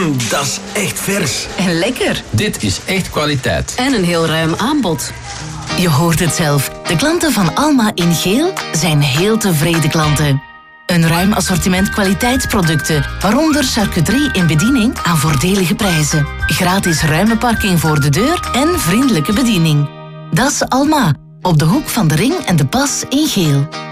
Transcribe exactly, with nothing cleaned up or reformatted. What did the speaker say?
Mmm, dat is echt vers. En lekker. Dit is echt kwaliteit. En een heel ruim aanbod. Je hoort het zelf. De klanten van Alma in geel zijn heel tevreden klanten. Een ruim assortiment kwaliteitsproducten, waaronder charcuterie in bediening aan voordelige prijzen. Gratis ruime parking voor de deur en vriendelijke bediening. Dat is Alma, op de hoek van de Ring en de Pas in geel.